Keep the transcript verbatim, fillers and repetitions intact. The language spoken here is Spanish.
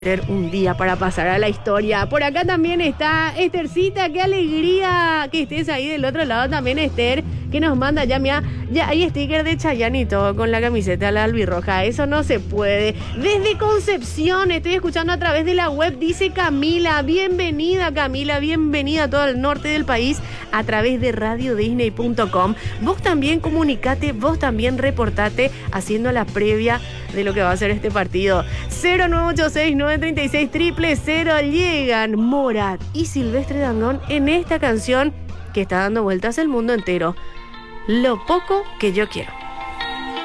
Un día para pasar a la historia. Por acá también está Esthercita, qué alegría que estés ahí del otro lado también, Esther, que nos manda ya, mira, ya hay sticker de Chayanne y todo con la camiseta de la albirroja, eso no se puede. Desde Concepción, estoy escuchando a través de la web, dice Camila, bienvenida Camila, bienvenida a todo el norte del país a través de radio disney punto com. Vos también comunicate, vos también reportate haciendo la previa de lo que va a ser este partido. cero nueve ocho seis nueve tres seis cero cero cero llegan Morat y Silvestre Dangond en esta canción que está dando vueltas el mundo entero. Lo poco que yo quiero.